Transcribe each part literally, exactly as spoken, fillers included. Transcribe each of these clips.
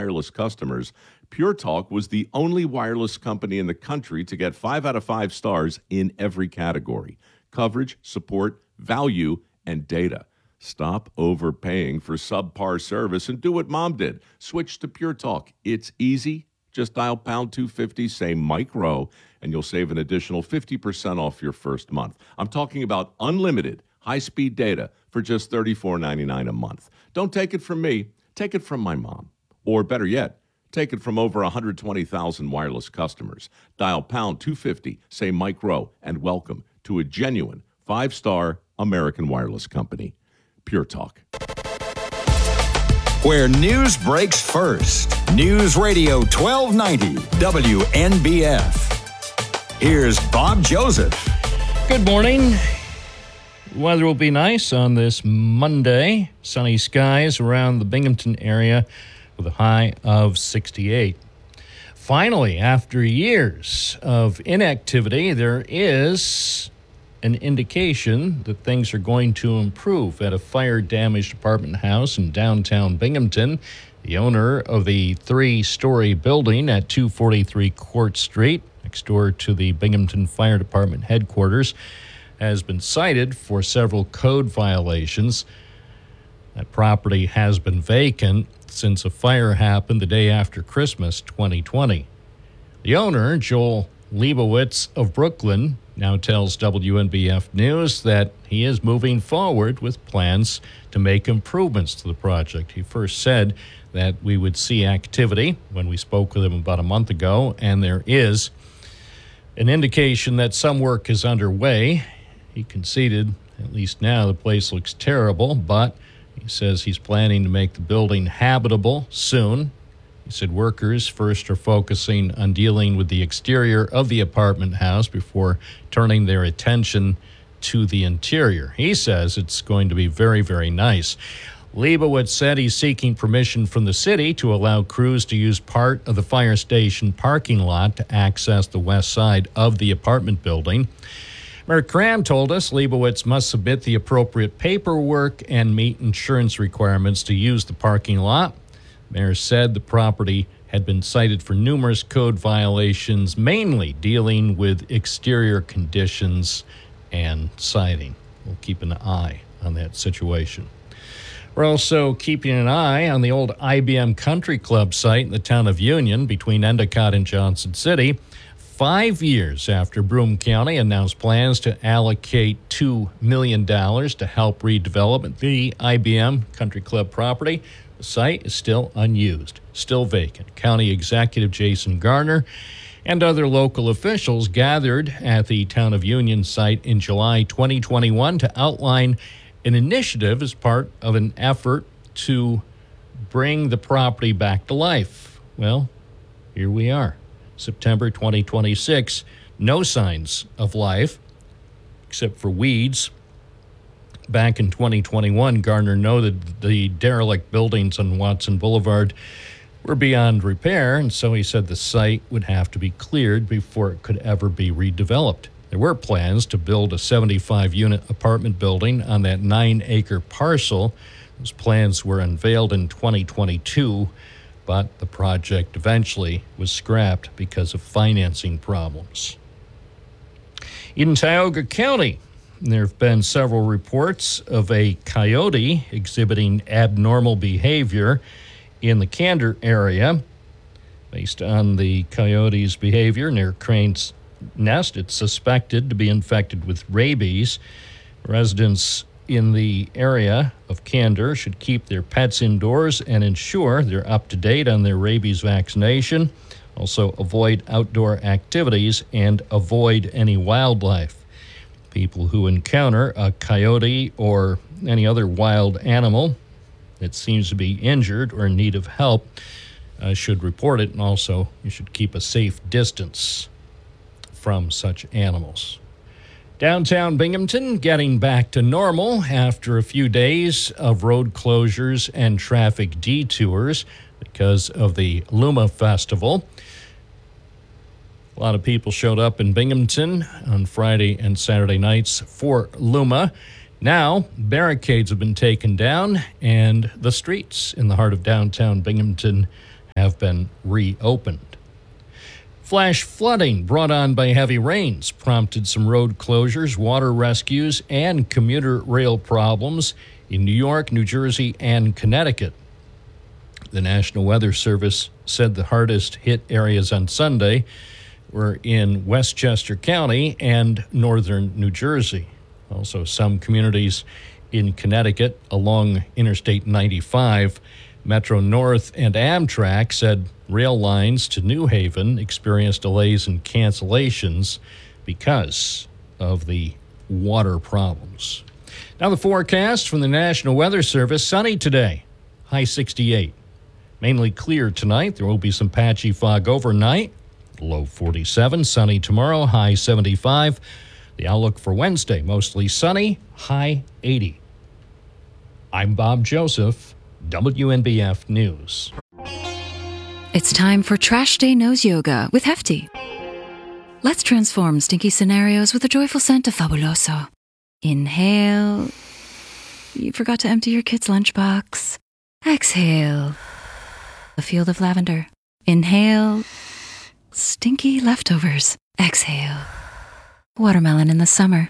wireless customers, Pure Talk was the only wireless company in the country to get five out of five stars in every category: coverage, support, value, and data. Stop overpaying for subpar service and do what Mom did. Switch to Pure Talk. It's easy. Just dial pound two fifty, say Mike Rowe, and you'll save an additional fifty percent off your first month. I'm talking about unlimited high-speed data for just thirty-four ninety-nine a month. Don't take it from me. Take it from my mom. Or better yet, take it from over one hundred twenty thousand wireless customers. Dial pound two fifty, say Mike Rowe, and welcome to a genuine five-star American wireless company. Pure Talk. Where news breaks first. News Radio twelve ninety W N B F. Here's Bob Joseph. Good morning. Weather will be nice on this Monday. Sunny skies around the Binghamton area with a high of sixty-eight. Finally, after years of inactivity, there is an indication that things are going to improve at a fire-damaged apartment house in downtown Binghamton. The owner of the three-story building at two forty-three Court Street, next door to the Binghamton Fire Department headquarters, has been cited for several code violations. That property has been vacant since a fire happened the day after Christmas twenty twenty. The owner, Joel Leibowitz of Brooklyn, now tells W N B F News that he is moving forward with plans to make improvements to the project. He first said that we would see activity when we spoke with him about a month ago, and there is an indication that some work is underway. He conceded, at least now, the place looks terrible, but he says he's planning to make the building habitable soon. He said workers first are focusing on dealing with the exterior of the apartment house before turning their attention to the interior. He says it's going to be very, very nice. Leibowitz said he's seeking permission from the city to allow crews to use part of the fire station parking lot to access the west side of the apartment building. Mayor Cram told us Leibowitz must submit the appropriate paperwork and meet insurance requirements to use the parking lot. Mayor said the property had been cited for numerous code violations, mainly dealing with exterior conditions and siding. We'll keep an eye on that situation. We're also keeping an eye on the old I B M Country Club site in the town of Union between Endicott and Johnson City. Five years after Broome County announced plans to allocate two million dollars to help redevelop the I B M Country Club property, the site is still unused, still vacant. County Executive Jason Garner and other local officials gathered at the Town of Union site in July twenty twenty-one to outline an initiative as part of an effort to bring the property back to life. Well, here we are. September twenty twenty-six, no signs of life except for weeds. Back in twenty twenty-one, Garner noted the derelict buildings on Watson Boulevard were beyond repair, and so he said the site would have to be cleared before it could ever be redeveloped. There were plans to build a seventy-five unit apartment building on that nine acre parcel. Those plans were unveiled in twenty twenty-two, but the project eventually was scrapped because of financing problems. In Tioga County, there have been several reports of a coyote exhibiting abnormal behavior in the Candor area. Based on the coyote's behavior near Crane's Nest, it's suspected to be infected with rabies. Residents in the area of Candor should keep their pets indoors and ensure they're up to date on their rabies vaccination. Also, avoid outdoor activities and avoid any wildlife. People who encounter a coyote or any other wild animal that seems to be injured or in need of help uh, should report it, and also you should keep a safe distance from such animals. Downtown Binghamton getting back to normal after a few days of road closures and traffic detours because of the Luma Festival. A lot of people showed up in Binghamton on Friday and Saturday nights for Luma. Now, barricades have been taken down, and the streets in the heart of downtown Binghamton have been reopened. Flash flooding brought on by heavy rains prompted some road closures, water rescues, and commuter rail problems in New York, New Jersey, and Connecticut. The National Weather Service said the hardest hit areas on Sunday were in Westchester County and northern New Jersey. Also, some communities in Connecticut along Interstate ninety-five, Metro North, and Amtrak said rail lines to New Haven experienced delays and cancellations because of the water problems. Now the forecast from the National Weather Service: sunny today, high sixty-eight. Mainly clear tonight. There will be some patchy fog overnight, low forty-seven. Sunny tomorrow, high seventy-five. The outlook for Wednesday: mostly sunny, high eighty. I'm Bob Joseph, W N B F News. It's time for Trash Day Nose Yoga with Hefty. Let's transform stinky scenarios with a joyful scent of Fabuloso. Inhale. You forgot to empty your kid's lunchbox. Exhale. A field of lavender. Inhale. Stinky leftovers. Exhale. Watermelon in the summer.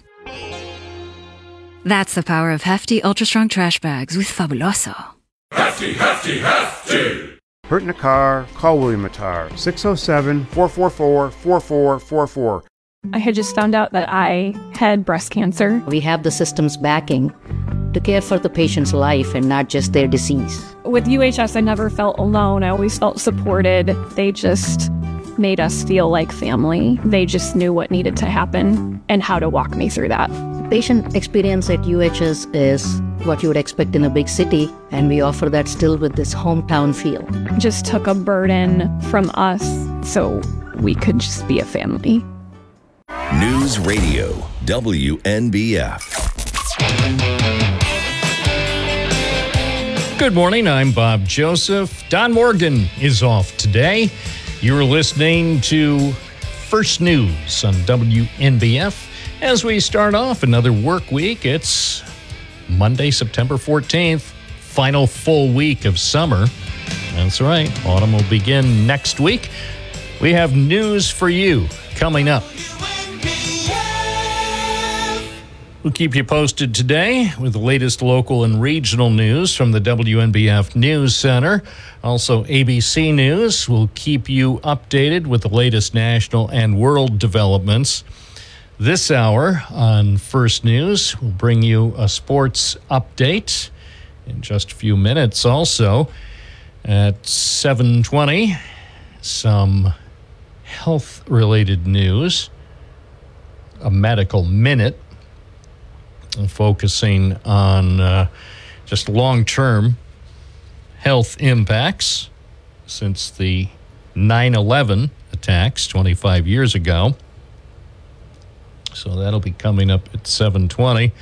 That's the power of Hefty Ultra Strong Trash Bags with Fabuloso. Hefty, Hefty, Hefty! Hurt in a car? Call William Attar. six oh seven, four four four, four four four four. I had just found out that I had breast cancer. We have the system's backing to care for the patient's life and not just their disease. With U H S, I never felt alone. I always felt supported. They just made us feel like family. They just knew what needed to happen and how to walk me through that. Patient experience at U H S is what you would expect in a big city, and we offer that still with this hometown feel. Just took a burden from us so we could just be a family. News Radio, W N B F. Good morning, I'm Bob Joseph. Don Morgan is off today. You're listening to First News on W N B F. As we start off another work week, it's Monday, September fourteenth, final full week of summer. That's right, autumn will begin next week. We have news for you coming up. We'll keep you posted today with the latest local and regional news from the W N B F News Center. Also, A B C News will keep you updated with the latest national and world developments. This hour on First News, we'll bring you a sports update in just a few minutes. Also, at seven twenty, some health-related news, a medical minute, focusing on uh, just long-term health impacts since the nine eleven attacks twenty-five years ago. So that'll be coming up at seven twenty.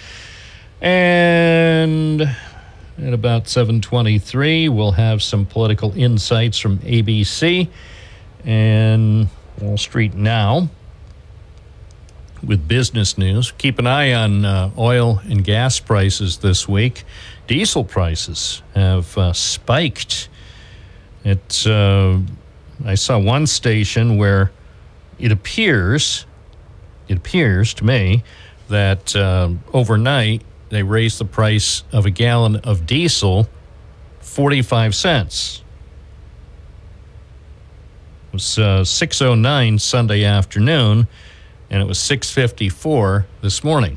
And at about seven twenty-three, we'll have some political insights from A B C and Wall Street Now with business news. Keep an eye on uh, oil and gas prices this week. Diesel prices have uh, spiked. It's, uh, I saw one station where it appears, it appears to me that uh, overnight they raised the price of a gallon of diesel forty-five cents. It was uh, six oh nine Sunday afternoon, and it was six fifty-four this morning.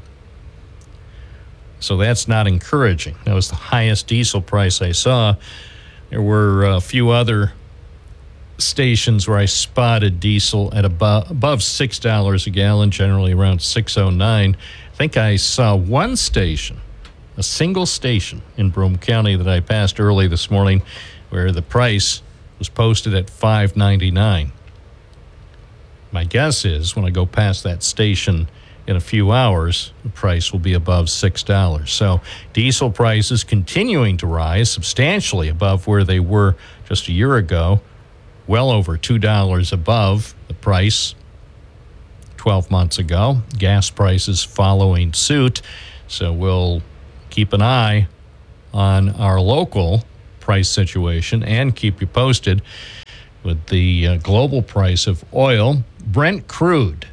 So that's not encouraging. That was the highest diesel price I saw. There were a few other stations where I spotted diesel at above, above six dollars a gallon, generally around six oh nine. I think I saw one station, a single station in Broome County that I passed early this morning where the price was posted at five ninety-nine. My guess is when I go past that station in a few hours, the price will be above six dollars. So diesel prices continuing to rise substantially above where they were just a year ago, well over two dollars above the price twelve months ago. Gas prices following suit. So we'll keep an eye on our local price situation and keep you posted with the uh, global price of oil. Brent crude.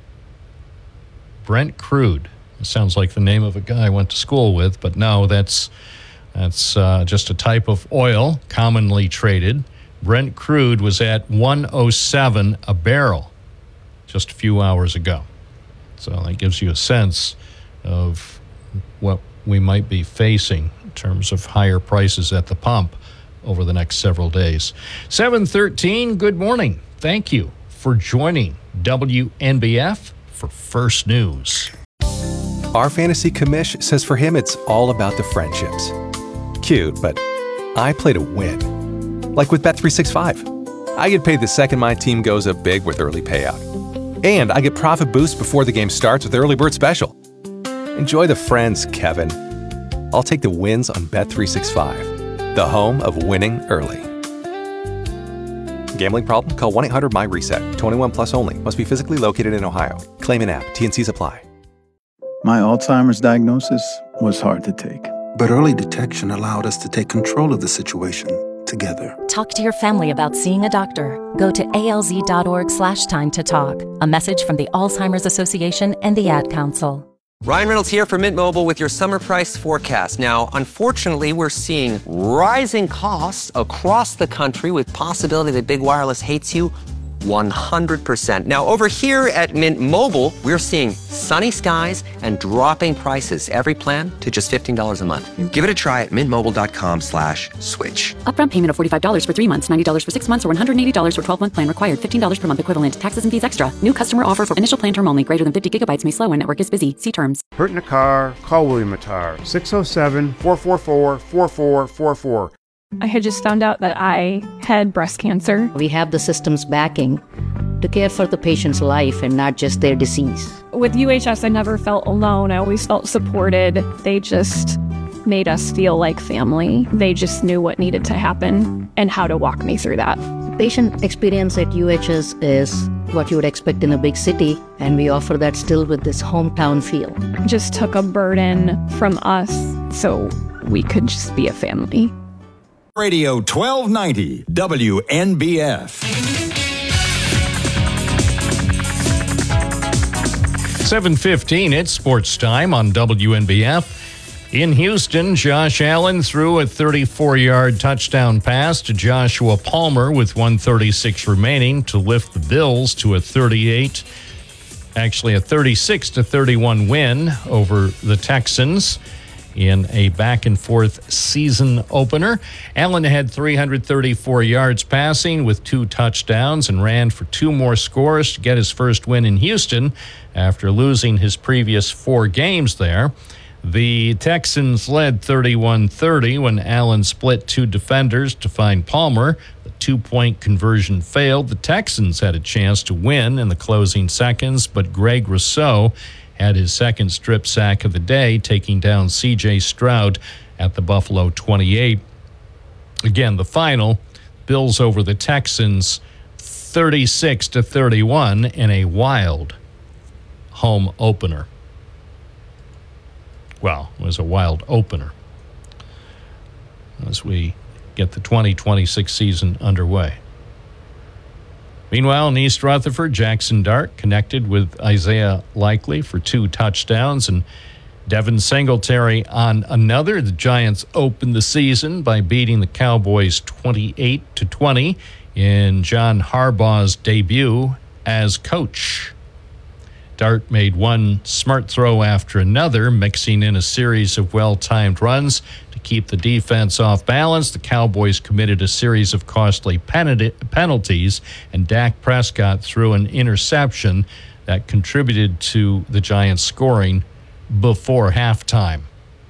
Brent crude. It sounds like the name of a guy I went to school with, but no, that's that's uh, just a type of oil commonly traded. Brent crude was at one oh seven a barrel just a few hours ago. So that gives you a sense of what we might be facing in terms of higher prices at the pump over the next several days. seven thirteen, good morning. Thank you for joining W N B F for First News. Our fantasy commish says for him it's all about the friendships. Cute, but I play to win. Like with Bet three sixty-five. I get paid the second my team goes up big with early payout. And I get profit boost before the game starts with Early Bird Special. Enjoy the friends, Kevin. I'll take the wins on Bet three sixty-five, the home of winning early. Gambling problem? Call one eight hundred M Y reset. twenty-one plus only. Must be physically located in Ohio. Claim in app. T N Cs apply. My Alzheimer's diagnosis was hard to take. But early detection allowed us to take control of the situation together. Talk to your family about seeing a doctor. Go to alz.org slash time to talk. A message from the Alzheimer's Association and the Ad Council. Ryan Reynolds here from Mint Mobile with your summer price forecast. Now, unfortunately, we're seeing rising costs across the country with possibility that big wireless hates you one hundred percent. Now, over here at Mint Mobile, we're seeing sunny skies and dropping prices. Every plan to just fifteen dollars a month. Give it a try at mintmobile.com slash switch. Upfront payment of forty-five dollars for three months, ninety dollars for six months, or one hundred eighty dollars for twelve-month plan required. fifteen dollars per month equivalent. Taxes and fees extra. New customer offer for initial plan term only. Greater than fifty gigabytes may slow when network is busy. See terms. Hurt in a car? Call William Attar. six oh seven, four four four, four four four four. I had just found out that I had breast cancer. We have the system's backing to care for the patient's life and not just their disease. With U H S, I never felt alone. I always felt supported. They just made us feel like family. They just knew what needed to happen and how to walk me through that. Patient experience at U H S is what you would expect in a big city, and we offer that still with this hometown feel. Just took a burden from us so we could just be a family. Radio twelve ninety W N B F. seven fifteen, it's sports time on W N B F. In Houston, Josh Allen threw a thirty-four-yard touchdown pass to Joshua Palmer with one thirty-six remaining to lift the Bills to a thirty-eight, actually a thirty-six to thirty-one win over the Texans in a back-and-forth season opener. Allen had three hundred thirty-four yards passing with two touchdowns and ran for two more scores to get his first win in Houston after losing his previous four games there. The Texans led thirty-one thirty when Allen split two defenders to find Palmer. The two-point conversion failed. The Texans had a chance to win in the closing seconds, but Greg Rousseau had his second strip sack of the day, taking down C J Stroud at the Buffalo twenty-eight. Again, the final, Bills over the Texans, thirty-six to thirty-one in a wild home opener. Well, it was a wild opener as we get the twenty twenty-six season underway. Meanwhile, in East Rutherford, Jackson Dart connected with Isaiah Likely for two touchdowns and Devin Singletary on another. The Giants opened the season by beating the Cowboys twenty-eight to twenty in John Harbaugh's debut as coach. Dart made one smart throw after another, mixing in a series of well-timed runs to keep the defense off balance. The Cowboys committed a series of costly penalties, and Dak Prescott threw an interception that contributed to the Giants scoring before halftime.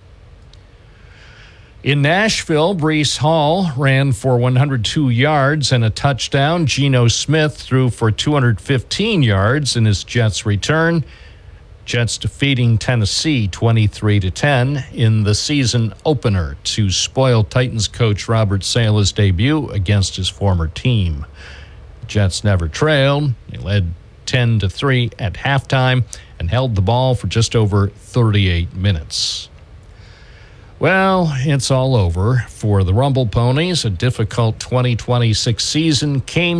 In Nashville, Breece Hall ran for one hundred two yards and a touchdown. Geno Smith threw for two hundred fifteen yards in his Jets return. Jets defeating Tennessee twenty-three to ten in the season opener to spoil Titans coach Robert Saleh's debut against his former team. The Jets never trailed. They led ten to three at halftime and held the ball for just over thirty-eight minutes. Well, it's all over for the Rumble Ponies. A difficult twenty twenty-six season came